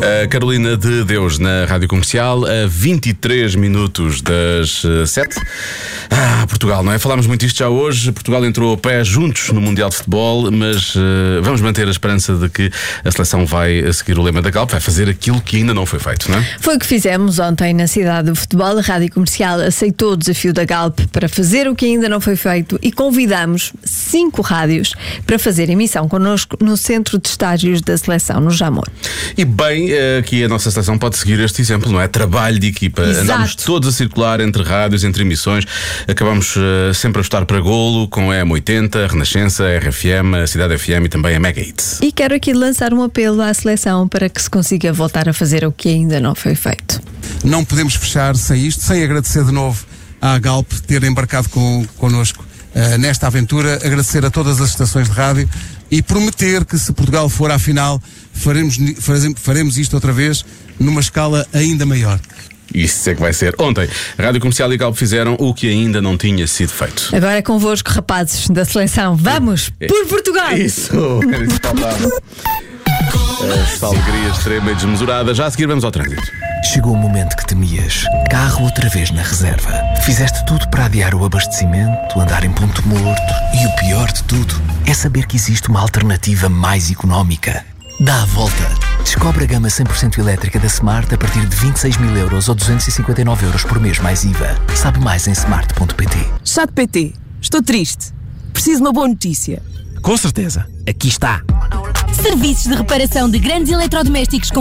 A Carolina de Deus na Rádio Comercial, a 23 minutos das 7. Portugal, não é? Falámos muito isto já hoje. Portugal entrou a pé juntos no Mundial de Futebol, mas vamos manter a esperança de que a seleção vai seguir o lema da Galp, vai fazer aquilo que ainda não foi feito, não é? Foi o que fizemos ontem na cidade do futebol. A Rádio Comercial aceitou o desafio da Galp para fazer o que ainda não foi feito e convidamos 5 rádios para fazer emissão connosco no centro de estágios da seleção, no Jamor. E bem, aqui a nossa seleção pode seguir este exemplo, não é? Trabalho de equipa. Exato. Andamos todos a circular entre rádios, entre emissões. Acabamos sempre a estar para golo com a M80, a Renascença, a RFM, a Cidade FM e também a Mega Hits. E quero aqui lançar um apelo à seleção para que se consiga voltar a fazer o que ainda não foi feito. Não podemos fechar sem isto, sem agradecer de novo à Galp ter embarcado connosco nesta aventura, agradecer a todas as estações de rádio e prometer que, se Portugal for à final, faremos isto outra vez numa escala ainda maior. Isso é que vai ser. Ontem, a Rádio Comercial e a Galp fizeram o que ainda não tinha sido feito. Agora é convosco, rapazes da seleção. Vamos por Portugal! Isso! Era isso que faltava. Esta alegria extrema e desmesurada. Já a seguir vamos ao trânsito. Chegou o momento que temias. Carro outra vez na reserva. Fizeste tudo para adiar o abastecimento, andar em ponto morto. E o pior de tudo é saber que existe uma alternativa mais económica. Dá a volta. Descobre a gama 100% elétrica da Smart a partir de 26.000 € ou 259 € por mês mais IVA. Sabe mais em smart.pt. Chat PT, estou triste. Preciso de uma boa notícia. Com certeza. Aqui está. Serviços de reparação de grandes eletrodomésticos com